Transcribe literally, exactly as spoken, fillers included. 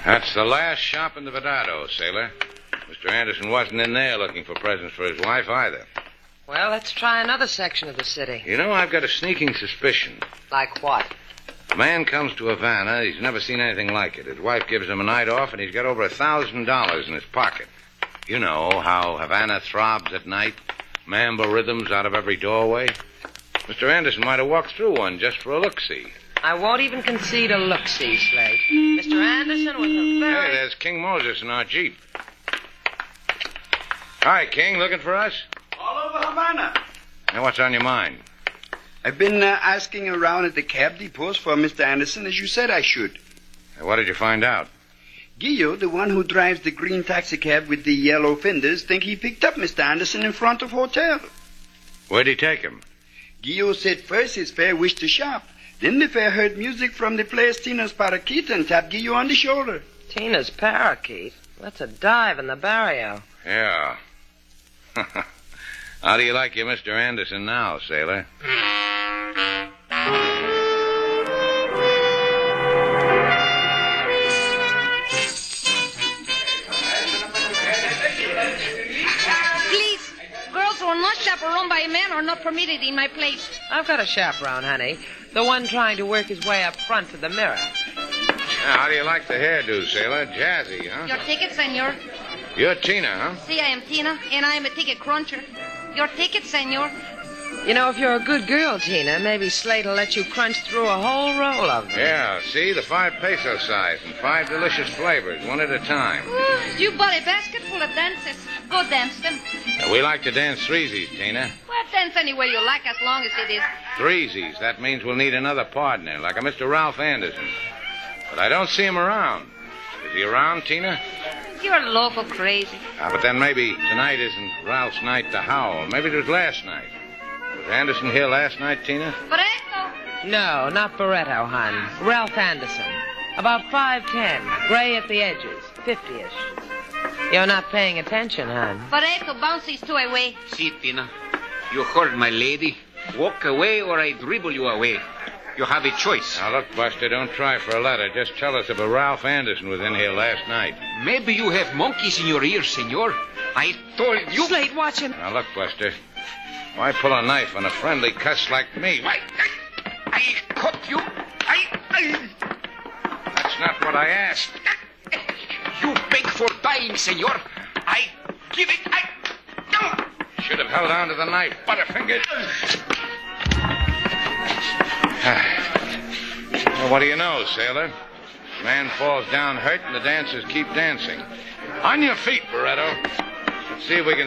That's the last shop in the Vedado, sailor. Mister Anderson wasn't in there looking for presents for his wife either. Well, let's try another section of the city. You know, I've got a sneaking suspicion. Like what? A man comes to Havana. He's never seen anything like it. His wife gives him a night off, and he's got over a thousand dollars in his pocket. You know how Havana throbs at night. Mambo rhythms out of every doorway. Mister Anderson might have walked through one just for a look-see. I won't even concede a look-see, Slate. Mister Anderson was a very... Hey, there's King Moses in our Jeep. Hi, King. Looking for us? All over Havana. Now, what's on your mind? I've been uh, asking around at the cab depots for Mister Anderson, as you said I should. Now, what did you find out? Gillo, the one who drives the green taxicab with the yellow fenders, think he picked up Mister Anderson in front of hotel. Where'd he take him? Gillo said first his fare wished to shop. Then the fare heard music from the players Tina's Parakeet and tapped Gillo on the shoulder. Tina's Parakeet? That's a dive in the barrio. Yeah. How do you like your Mister Anderson now, sailor? Please, girls who are not chaperoned by a man are not permitted in my place. I've got a chaperone, honey. The one trying to work his way up front to the mirror. Now, how do you like the hairdo, sailor? Jazzy, huh? Your ticket, senor. You're Tina, huh? See, I am Tina, and I am a ticket cruncher. Your ticket, senor. You know, if you're a good girl, Tina, maybe Slate will let you crunch through a whole roll of them. Yeah, see? The five peso size and five delicious flavors, one at a time. Mm, you bought a basket full of dances. Go dance them. Now, we like to dance threesies, Tina. Well, dance any way you like as long as it is. Threesies. That means we'll need another partner, like a Mister Ralph Anderson. But I don't see him around. Is he around, Tina? You're local crazy. Ah, but then maybe tonight isn't Ralph's night to howl. Maybe it was last night. Was Anderson here last night, Tina? Barreto. No, not Barreto, hon. Ralph Anderson. About five ten, gray at the edges, fifty-ish. You're not paying attention, hon. Barreto bounces two away. See, Tina, you heard my lady. Walk away or I dribble you away. You have a choice. Now, look, Buster, don't try for a letter. Just tell us if a Ralph Anderson was in here last night. Maybe you have monkeys in your ears, senor. I told you... Slate, watch him. Now, look, Buster. Why pull a knife on a friendly cuss like me? I, I, I caught you. I, I... That's not what I asked. You beg for dying, senor. I give it... I... No. Should have held on to the knife, Butterfinger. Well, what do you know, sailor? Man falls down hurt and the dancers keep dancing. On your feet, Barreto. Let's see if we can